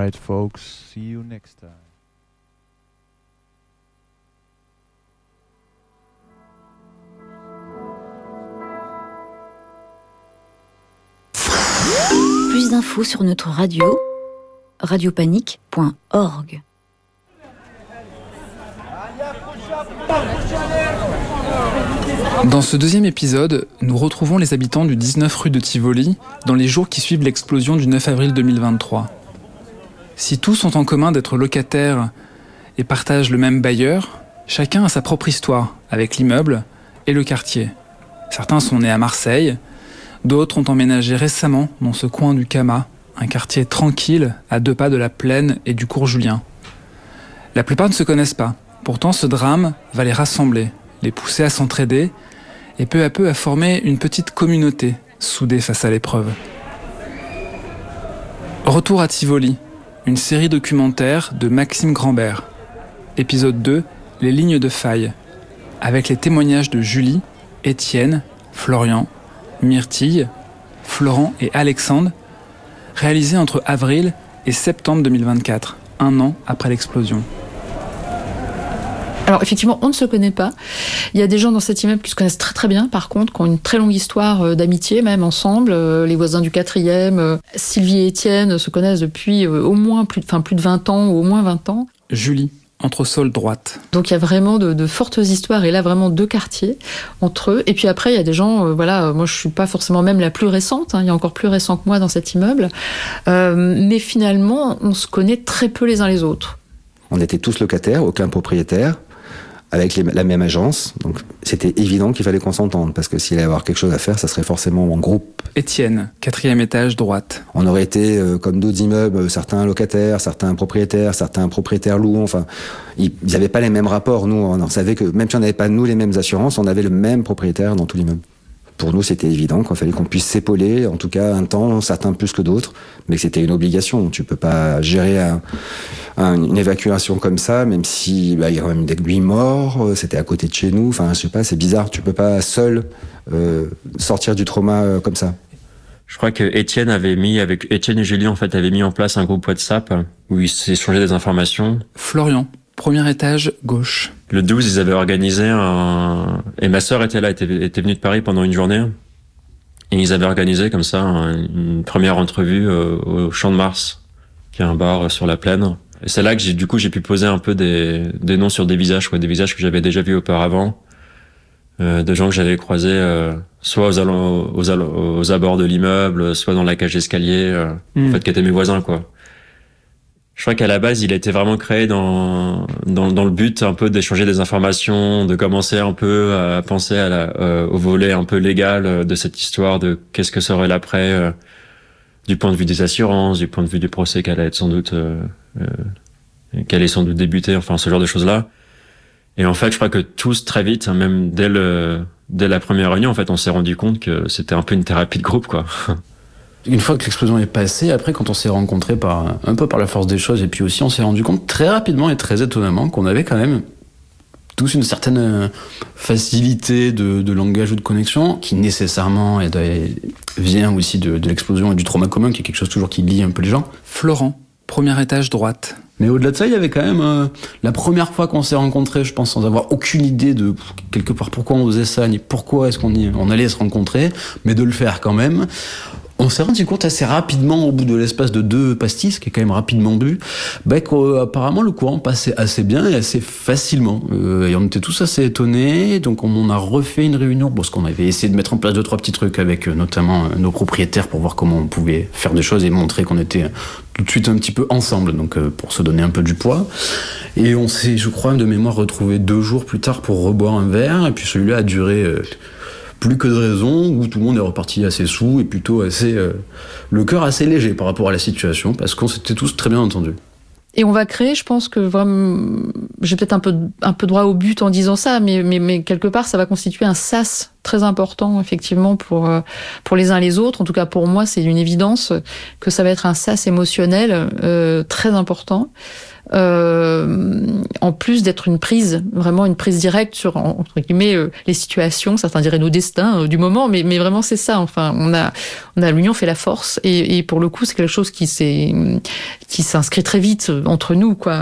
right, folks. See you next time. Plus d'infos sur notre radio, radiopanique.org. Dans ce deuxième épisode, nous retrouvons les habitants du 19 rue de Tivoli dans les jours qui suivent l'explosion du 9 avril 2023. Si tous ont en commun d'être locataires et partagent le même bailleur, chacun a sa propre histoire avec l'immeuble et le quartier. Certains sont nés à Marseille, d'autres ont emménagé récemment dans ce coin du Cama, un quartier tranquille à 2 pas de la Plaine et du cours Julien. La plupart ne se connaissent pas, pourtant ce drame va les rassembler, les pousser à s'entraider et peu à peu à former une petite communauté soudée face à l'épreuve. Retour à Tivoli, une série documentaire de Maxime Grambert. Épisode 2, les lignes de faille, avec les témoignages de Julie, Étienne, Florian, Myrtille, Florent et Alexandre, réalisé entre avril et septembre 2024, un an après l'explosion. Alors effectivement, on ne se connaît pas. Il y a des gens dans cet immeuble qui se connaissent très très bien, par contre, qui ont une très longue histoire d'amitié, même ensemble. Les voisins du 4e, Sylvie et Étienne se connaissent depuis au moins plus de 20 ans, ou au moins 20 ans. Julie, entresol droite. Donc il y a vraiment de fortes histoires, et là vraiment 2 quartiers entre eux. Et puis après, il y a des gens, moi je suis pas forcément même la plus récente, il y a encore plus récent que moi dans cet immeuble. Mais finalement, on se connaît très peu les uns les autres. On était tous locataires, aucun propriétaire, avec la même agence. Donc c'était évident qu'il fallait qu'on s'entende, parce que s'il allait y avoir quelque chose à faire, ça serait forcément en groupe. Étienne, 4e étage droite. On aurait été, comme d'autres immeubles, certains locataires, certains propriétaires louants, enfin, ils n'avaient pas les mêmes rapports. Nous, on savait que même si on n'avait pas, nous, les mêmes assurances, on avait le même propriétaire dans tout l'immeuble. Pour nous, c'était évident qu'il fallait qu'on puisse s'épauler, en tout cas un temps, certains plus que d'autres, mais que c'était une obligation. Tu peux pas gérer une évacuation comme ça, même si il y a quand même 8 morts, c'était à côté de chez nous, enfin je sais pas, c'est bizarre, tu peux pas seul sortir du trauma comme ça. Je crois que Étienne avec Étienne et Julie en fait avaient mis en place un groupe WhatsApp où ils s'échangeaient des informations. Florian, 1er étage gauche. Le 12, ils avaient organisé et ma sœur était là, était venue de Paris pendant une journée. Et ils avaient organisé comme ça une première entrevue au Champ de Mars, qui est un bar sur la Plaine. Et c'est là que j'ai pu poser un peu des noms sur des visages que j'avais déjà vus auparavant, de gens que j'avais croisés soit aux abords de l'immeuble, soit dans la cage d'escalier, en fait, qui étaient mes voisins, quoi. Je crois qu'à la base, il a été vraiment créé dans le but un peu d'échanger des informations, de commencer un peu à penser au volet un peu légal de cette histoire, de qu'est-ce que serait l'après, du point de vue des assurances, du point de vue du procès qu'elle allait sans doute débuter, enfin ce genre de choses-là. Et en fait, je crois que tous très vite, même dès la première réunion, en fait, on s'est rendu compte que c'était un peu une thérapie de groupe, quoi. Une fois que l'explosion est passée, après, quand on s'est rencontrés un peu par la force des choses, et puis aussi on s'est rendu compte très rapidement et très étonnamment qu'on avait quand même tous une certaine facilité de langage ou de connexion, qui nécessairement vient aussi de l'explosion et du trauma commun, qui est quelque chose toujours qui lie un peu les gens. Florent, 1er étage droite. Mais au-delà de ça, il y avait quand même la première fois qu'on s'est rencontrés, je pense, sans avoir aucune idée de quelque part pourquoi on faisait ça, ni pourquoi est-ce qu'on allait se rencontrer, mais de le faire quand même. On s'est rendu compte assez rapidement, au bout de l'espace de 2 pastis, qui est quand même rapidement bu, qu'apparemment le courant passait assez bien et assez facilement. Et on était tous assez étonnés, donc on a refait une réunion, parce qu'on avait essayé de mettre en place 2-3 petits trucs avec notamment nos propriétaires pour voir comment on pouvait faire des choses et montrer qu'on était tout de suite un petit peu ensemble, donc pour se donner un peu du poids. Et on s'est, je crois, de mémoire, retrouvé 2 jours plus tard pour reboire un verre, et puis celui-là a duré... plus que de raison, où tout le monde est reparti assez saoul et plutôt assez le cœur assez léger par rapport à la situation, parce qu'on s'était tous très bien entendus. Et on va créer, je pense que vraiment, j'ai peut-être un peu droit au but en disant ça, mais quelque part, ça va constituer un sas très important, effectivement, pour les uns et les autres. En tout cas, pour moi, c'est une évidence que ça va être un sas émotionnel très important. en plus d'être vraiment une prise directe sur, entre guillemets, les situations, certains diraient nos destins du moment, mais vraiment c'est ça. Enfin, on a l'union fait la force, et pour le coup, c'est quelque chose qui s'inscrit très vite entre nous, quoi.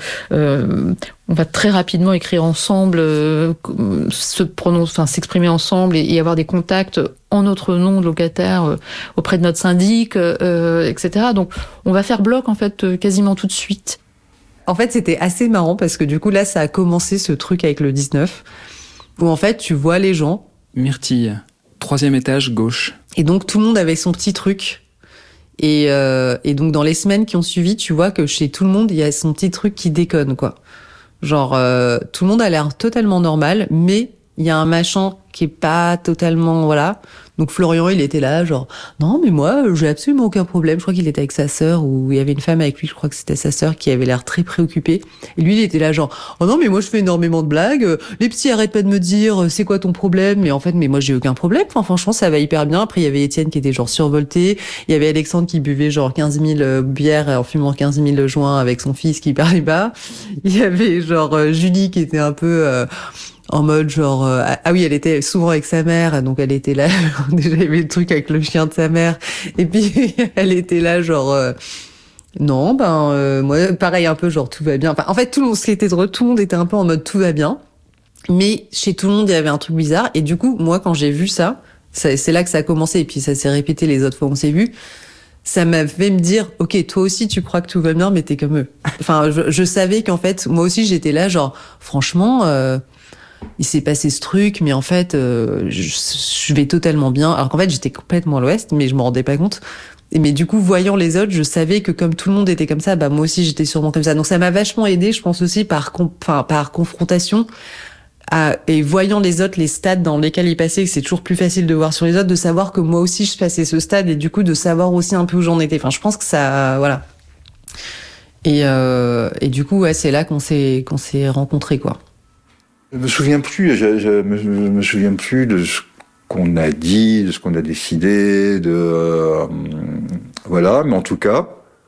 On va très rapidement écrire ensemble, s'exprimer ensemble et avoir des contacts en notre nom de locataire auprès de notre syndic, etc. Donc, on va faire bloc, en fait, quasiment tout de suite. En fait, c'était assez marrant parce que du coup, là, ça a commencé ce truc avec le 19, où en fait, tu vois les gens. Myrtille, 3e étage, gauche. Et donc, tout le monde avait son petit truc. Et donc, dans les semaines qui ont suivi, tu vois que chez tout le monde, il y a son petit truc qui déconne, quoi. Genre, tout le monde a l'air totalement normal, mais il y a un machin qui est pas totalement, voilà. Donc Florian, il était là, genre, non, mais moi, j'ai absolument aucun problème. Je crois qu'il était avec sa sœur, ou il y avait une femme avec lui, je crois que c'était sa sœur, qui avait l'air très préoccupée. Et lui, il était là, genre, oh non, mais moi, je fais énormément de blagues. Les petits arrêtent pas de me dire, c'est quoi ton problème? Mais en fait, moi, j'ai aucun problème. Enfin, franchement, ça va hyper bien. Après, il y avait Étienne qui était genre survolté. Il y avait Alexandre qui buvait genre 15 000 bières en fumant 15 000 joints avec son fils qui parlait pas. Il y avait genre Julie qui était un peu... en mode genre ah oui, elle était souvent avec sa mère, donc elle était là déjà il y avait le truc avec le chien de sa mère, et puis elle était là genre non moi pareil, un peu genre tout va bien. Enfin, en fait, tout le monde était un peu en mode tout va bien, mais chez tout le monde il y avait un truc bizarre. Et du coup, moi, quand j'ai vu ça, c'est là que ça a commencé, et puis ça s'est répété les autres fois où on s'est vu. Ça m'a fait me dire, ok, toi aussi tu crois que tout va bien, mais t'es comme eux. Enfin, je savais qu'en fait, moi aussi j'étais là genre franchement il s'est passé ce truc, mais en fait, je vais totalement bien. Alors qu'en fait, j'étais complètement à l'ouest, mais je m'en rendais pas compte. Mais du coup, voyant les autres, je savais que comme tout le monde était comme ça, bah moi aussi, j'étais sûrement comme ça. Donc ça m'a vachement aidé, je pense aussi par confrontation. Et voyant les autres, les stades dans lesquels ils passaient, que c'est toujours plus facile de voir sur les autres, de savoir que moi aussi, je passais ce stade, et du coup, de savoir aussi un peu où j'en étais. Enfin, je pense que ça, voilà. Et du coup, ouais, c'est là qu'on s'est rencontrés, quoi. Je me souviens plus, je me souviens plus de ce qu'on a dit, de ce qu'on a décidé, voilà, mais en tout cas,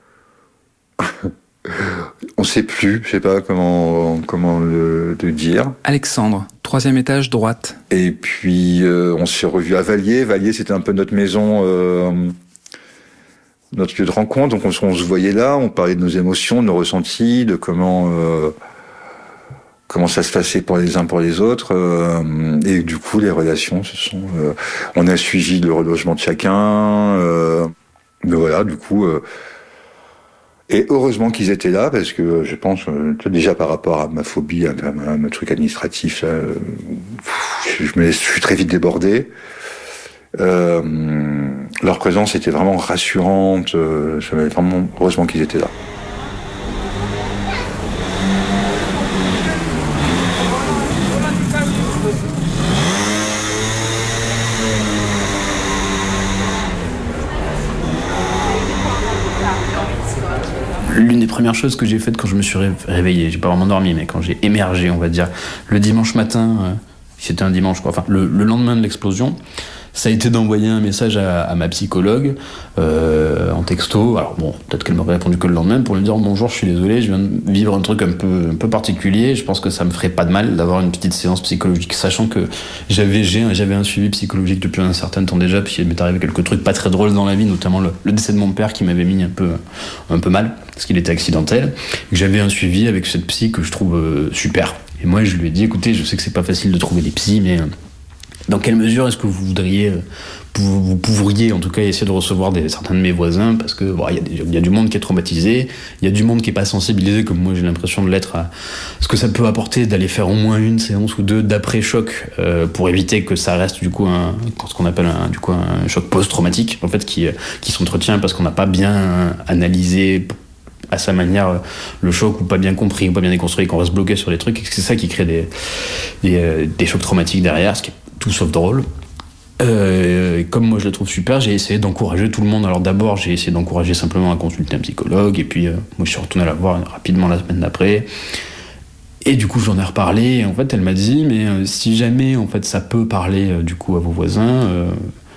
on sait plus, je sais pas comment le dire. Alexandre, 3e étage, droite. Et puis, on s'est revus à Vallier. Vallier, c'était un peu notre maison, notre lieu de rencontre. Donc, on se voyait là, on parlait de nos émotions, de nos ressentis, de comment ça se passait pour les uns pour les autres, et du coup les relations on a suivi le relogement de chacun, mais voilà, du coup et heureusement qu'ils étaient là, parce que je pense déjà par rapport à ma phobie, à mon truc administratif, je suis très vite débordé. Leur présence était vraiment rassurante, vraiment heureusement qu'ils étaient là. L'une des premières choses que j'ai faites quand je me suis réveillé, j'ai pas vraiment dormi, mais quand j'ai émergé, on va dire, le dimanche matin, c'était un dimanche quoi, enfin le lendemain de l'explosion, ça a été d'envoyer un message à ma psychologue en texto. Alors bon, peut-être qu'elle m'aurait répondu que le lendemain pour lui dire bonjour, je suis désolé, je viens de vivre un truc un peu particulier. Je pense que ça me ferait pas de mal d'avoir une petite séance psychologique, sachant que j'avais un suivi psychologique depuis un certain temps déjà, puis il m'est arrivé quelques trucs pas très drôles dans la vie, notamment le décès de mon père qui m'avait mis un peu mal parce qu'il était accidentel. Et j'avais un suivi avec cette psy que je trouve super. Et moi, je lui ai dit, écoutez, je sais que c'est pas facile de trouver des psys, mais dans quelle mesure est-ce que vous pourriez en tout cas essayer de recevoir certains de mes voisins, parce que il y a du monde qui est traumatisé, il y a du monde qui est pas sensibilisé comme moi j'ai l'impression de l'être à ce que ça peut apporter d'aller faire au moins une séance ou deux d'après-choc pour éviter que ça reste du coup ce qu'on appelle un choc post-traumatique en fait qui s'entretient parce qu'on n'a pas bien analysé à sa manière le choc, ou pas bien compris, ou pas bien déconstruit, qu'on reste bloqué sur les trucs, et c'est ça qui crée des chocs traumatiques derrière, ce qui est tout sauf drôle. Comme moi je le trouve super, j'ai essayé d'encourager tout le monde. Alors d'abord j'ai essayé d'encourager simplement à consulter un psychologue, et puis moi je suis retourné la voir rapidement la semaine d'après, et du coup j'en ai reparlé, et en fait elle m'a dit mais si jamais en fait ça peut parler du coup à vos voisins,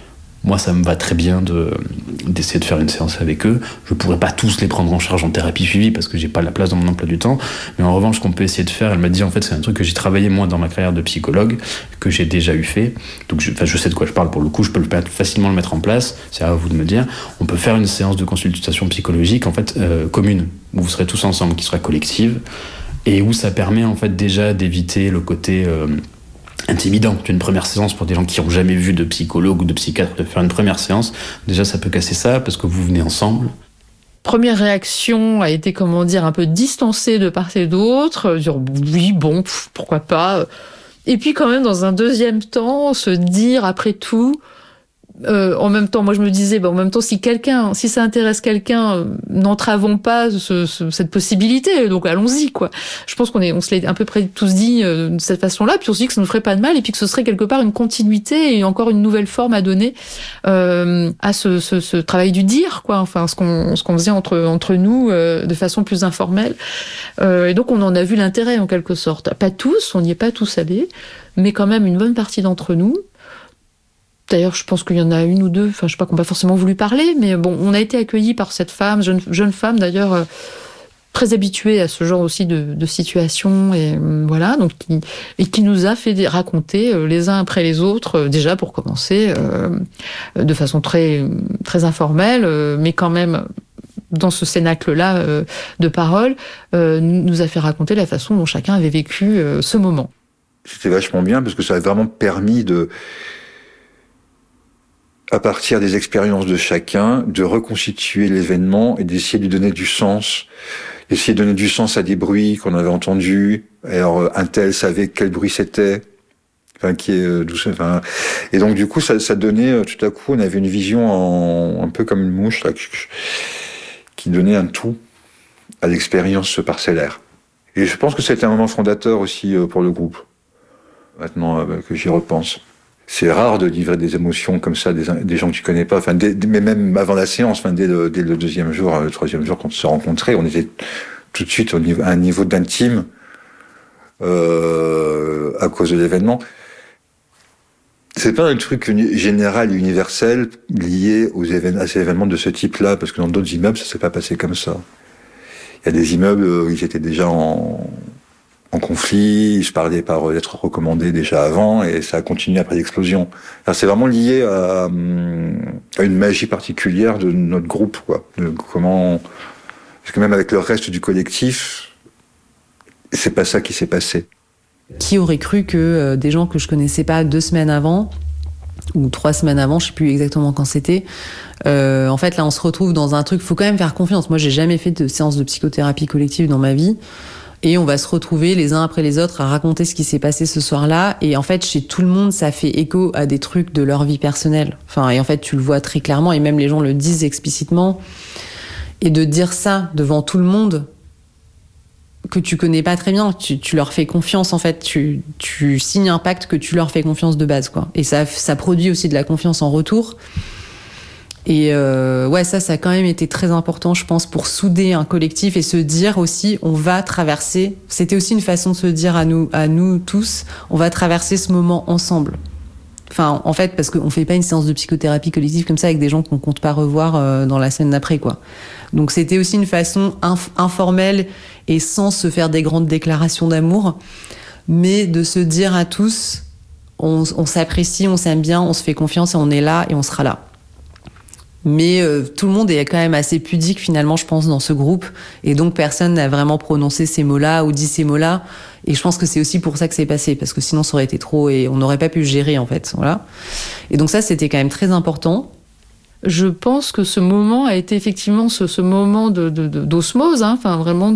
Moi, ça me va très bien d'essayer de faire une séance avec eux. Je pourrais pas tous les prendre en charge en thérapie suivie parce que j'ai pas la place dans mon emploi du temps. Mais en revanche, ce qu'on peut essayer de faire, elle m'a dit, en fait, c'est un truc que j'ai travaillé moi dans ma carrière de psychologue, que j'ai déjà eu fait. Donc, je sais de quoi je parle pour le coup, je peux facilement le mettre en place. C'est à vous de me dire. On peut faire une séance de consultation psychologique, en fait, commune, où vous serez tous ensemble, qui sera collective, et où ça permet, en fait, déjà d'éviter le côté intimidant d'une première séance pour des gens qui n'ont jamais vu de psychologue ou de psychiatre, de faire une première séance. Déjà, ça peut casser ça parce que vous venez ensemble. Première réaction a été, comment dire, un peu distancée de part et d'autre, dire oui, bon, pourquoi pas. Et puis quand même, dans un deuxième temps, se dire, après tout, en même temps, moi je me disais, en même temps, si ça intéresse quelqu'un, n'entravons pas cette possibilité, donc allons-y, quoi. Je pense on se l'est à peu près tous dit de cette façon-là, puis on se dit que ça ne ferait pas de mal, et puis que ce serait quelque part une continuité et encore une nouvelle forme à donner à ce travail du dire, quoi. Enfin, ce qu'on faisait entre nous de façon plus informelle. Et donc on en a vu l'intérêt en quelque sorte. Pas tous, on n'y est pas tous allés, mais quand même une bonne partie d'entre nous. D'ailleurs, je pense qu'il y en a une ou deux, je sais pas, qui n'ont pas forcément voulu parler, mais bon, on a été accueillis par cette femme, jeune femme d'ailleurs, très habituée à ce genre aussi de situation, et voilà, donc qui nous a fait raconter les uns après les autres, déjà pour commencer, de façon très très informelle, mais quand même dans ce cénacle-là de parole, nous a fait raconter la façon dont chacun avait vécu ce moment. C'était vachement bien parce que ça a vraiment permis à partir des expériences de chacun, de reconstituer l'événement et d'essayer de lui donner du sens. Essayer de donner du sens à des bruits qu'on avait entendus. Alors, un tel savait quel bruit c'était. Et donc, du coup, ça donnait, tout à coup, on avait une vision un peu comme une mouche, là, qui donnait un tout à l'expérience parcellaire. Et je pense que c'était un moment fondateur aussi pour le groupe. Maintenant que j'y repense. C'est rare de livrer des émotions comme ça, des gens que tu connais pas. Mais même avant la séance, dès le deuxième jour, le troisième jour, quand on se rencontrait, on était tout de suite à un niveau d'intime à cause de l'événement. C'est pas un truc général, universel, lié à ces événements de ce type-là, parce que dans d'autres immeubles, ça s'est pas passé comme ça. Il y a des immeubles où ils étaient déjà en conflit, ils se parlaient par lettres recommandées déjà avant, et ça a continué après l'explosion. Alors c'est vraiment lié à une magie particulière de notre groupe, quoi. Parce que même avec le reste du collectif, c'est pas ça qui s'est passé. Qui aurait cru que des gens que je connaissais pas 2 semaines avant, ou 3 semaines avant, je sais plus exactement quand c'était, en fait là on se retrouve dans un truc, faut quand même faire confiance. Moi j'ai jamais fait de séance de psychothérapie collective dans ma vie. Et on va se retrouver les uns après les autres à raconter ce qui s'est passé ce soir-là. Et en fait, chez tout le monde, ça fait écho à des trucs de leur vie personnelle. Et en fait, tu le vois très clairement, et même les gens le disent explicitement. Et de dire ça devant tout le monde, que tu connais pas très bien, tu leur fais confiance, en fait. Tu signes un pacte que tu leur fais confiance de base, quoi. Et ça produit aussi de la confiance en retour. Et ça a quand même été très important, je pense, pour souder un collectif et se dire aussi, on va traverser. C'était aussi une façon de se dire à nous tous, on va traverser ce moment ensemble. En fait, parce qu'on fait pas une séance de psychothérapie collective comme ça avec des gens qu'on compte pas revoir dans la semaine d'après, quoi. Donc c'était aussi une façon informelle et sans se faire des grandes déclarations d'amour, mais de se dire à tous, on s'apprécie, on s'aime bien, on se fait confiance et on est là et on sera là. Mais tout le monde est quand même assez pudique finalement, je pense, dans ce groupe. Et donc personne n'a vraiment prononcé ces mots-là ou dit ces mots-là. Et je pense que c'est aussi pour ça que c'est passé, parce que sinon ça aurait été trop et on n'aurait pas pu gérer en fait. Voilà. Et donc ça, c'était quand même très important. Je pense que ce moment a été effectivement ce moment d'osmose, vraiment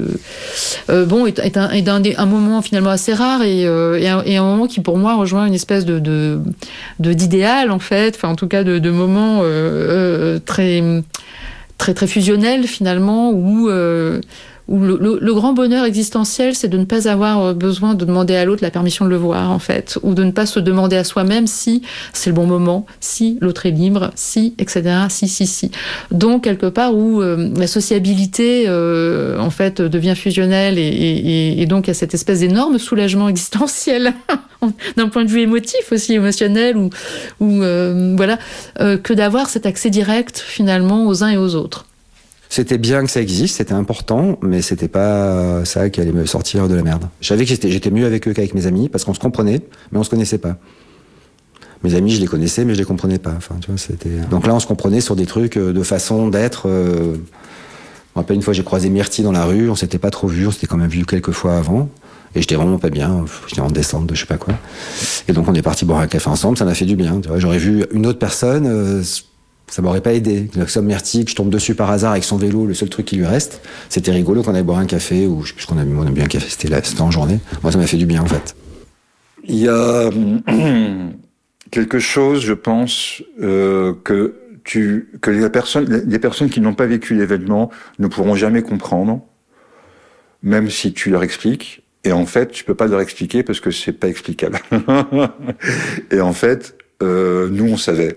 est un moment finalement assez rare et un moment qui pour moi rejoint une espèce d'idéal en fait, en tout cas de moment très très très fusionnel finalement où le grand bonheur existentiel, c'est de ne pas avoir besoin de demander à l'autre la permission de le voir, en fait, ou de ne pas se demander à soi-même si c'est le bon moment, si l'autre est libre, si, etc., si. Donc, quelque part où la sociabilité, en fait, devient fusionnelle et donc il y a cette espèce d'énorme soulagement existentiel d'un point de vue émotif aussi, émotionnel, ou voilà, que d'avoir cet accès direct, finalement, aux uns et aux autres. C'était bien que ça existe, c'était important, mais c'était pas ça qui allait me sortir de la merde. Je savais que j'étais mieux avec eux qu'avec mes amis, parce qu'on se comprenait, mais on se connaissait pas. Mes amis, je les connaissais, mais je les comprenais pas. Enfin, tu vois, c'était... Donc là, on se comprenait sur des trucs de façon d'être. Je me rappelle une fois, j'ai croisé Myrtille dans la rue, on s'était pas trop vus, on s'était quand même vus quelques fois avant. Et j'étais vraiment pas bien, j'étais en descente de je sais pas quoi. Et donc on est parti boire un café ensemble, ça m'a fait du bien. Tu vois, j'aurais vu une autre personne, ça m'aurait pas aidé. Comme Myrtille, que je tombe dessus par hasard avec son vélo, le seul truc qui lui reste, c'était rigolo qu'on aille boire un café, ou je sais plus ce qu'on a bu, on a bu un café, c'était en journée. Moi, ça m'a fait du bien, en fait. Il y a quelque chose, je pense, que les personnes qui n'ont pas vécu l'événement ne pourront jamais comprendre, même si tu leur expliques. Et en fait, tu peux pas leur expliquer parce que c'est pas explicable. Et en fait, nous, on savait.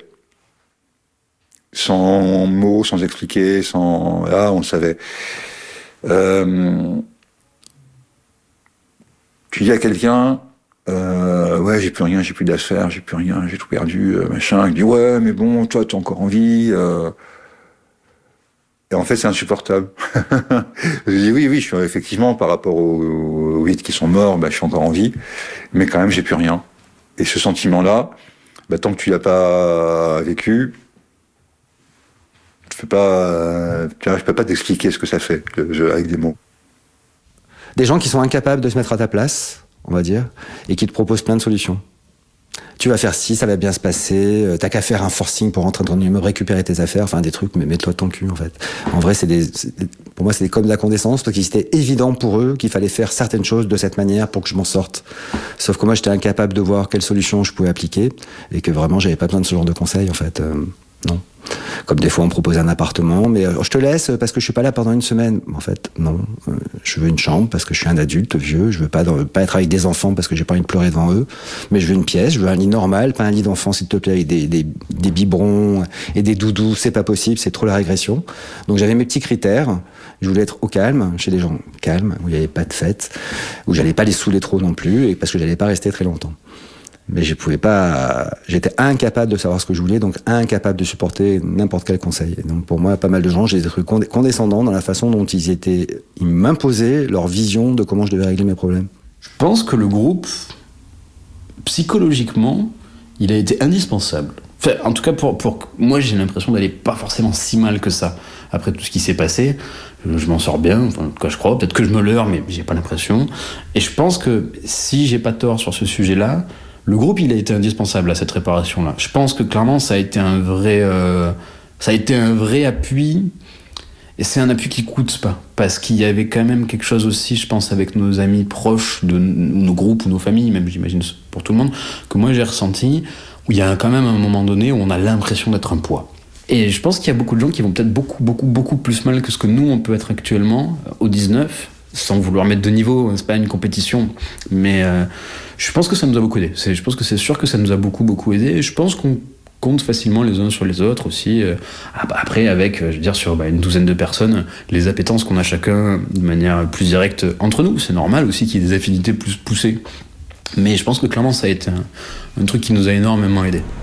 Sans mots, sans expliquer, on savait. Tu dis à quelqu'un, ouais, j'ai plus rien, j'ai plus d'affaires, j'ai plus rien, j'ai tout perdu, machin. Il dit, ouais, mais bon, toi, t'es encore en vie. Et en fait, c'est insupportable. Je dis, oui, je suis effectivement, par rapport aux 8 qui sont morts, je suis encore en vie. Mais quand même, j'ai plus rien. Et ce sentiment-là, tant que tu l'as pas vécu, je peux pas t'expliquer ce que ça fait, avec des mots. Des gens qui sont incapables de se mettre à ta place, on va dire, et qui te proposent plein de solutions. Tu vas faire ci, ça va bien se passer, t'as qu'à faire un forcing pour rentrer dans ton immeuble, récupérer tes affaires, enfin des trucs, mais mets-toi de ton cul, en fait. En vrai, pour moi, c'est comme de la condescendance, parce que c'était évident pour eux qu'il fallait faire certaines choses de cette manière pour que je m'en sorte. Sauf que moi, j'étais incapable de voir quelles solutions je pouvais appliquer, et que vraiment, j'avais pas besoin de ce genre de conseils, en fait. Non. Comme des fois on me propose un appartement, mais je te laisse parce que je suis pas là pendant une semaine. En fait, non. Je veux une chambre parce que je suis un adulte vieux. Je veux pas être avec des enfants parce que j'ai pas envie de pleurer devant eux. Mais je veux une pièce, je veux un lit normal, pas un lit d'enfant s'il te plaît avec des biberons et des doudous. C'est pas possible, c'est trop la régression. Donc j'avais mes petits critères. Je voulais être au calme, chez des gens calmes, où il y avait pas de fête, où j'allais pas les saouler trop non plus, et parce que j'allais pas rester très longtemps. Mais je pouvais pas, j'étais incapable de savoir ce que je voulais, donc incapable de supporter n'importe quel conseil. Et donc pour moi, pas mal de gens, j'ai des trucs condescendants dans la façon dont ils m'imposaient leur vision de comment je devais régler mes problèmes. Je pense que le groupe, psychologiquement, il a été indispensable. Enfin, en tout cas, pour moi, j'ai l'impression d'aller pas forcément si mal que ça. Après tout ce qui s'est passé, je m'en sors bien, enfin, en tout cas je crois, peut-être que je me leurre, mais j'ai pas l'impression. Et je pense que si j'ai pas tort sur ce sujet-là, le groupe, il a été indispensable à cette réparation-là. Je pense que clairement, ça a été un vrai appui. Et c'est un appui qui coûte pas. Parce qu'il y avait quand même quelque chose aussi, je pense, avec nos amis proches, de nos groupes ou nos familles, même j'imagine pour tout le monde, que moi j'ai ressenti, où il y a quand même un moment donné où on a l'impression d'être un poids. Et je pense qu'il y a beaucoup de gens qui vont peut-être beaucoup plus mal que ce que nous, on peut être actuellement, au 19, sans vouloir mettre de niveau, c'est pas une compétition, mais je pense que ça nous a beaucoup aidé. Je pense que c'est sûr que ça nous a beaucoup aidé, et je pense qu'on compte facilement les uns sur les autres aussi. Après, avec, je veux dire, sur une douzaine de personnes, les appétences qu'on a chacun de manière plus directe entre nous, c'est normal aussi qu'il y ait des affinités plus poussées. Mais je pense que clairement, ça a été un truc qui nous a énormément aidé.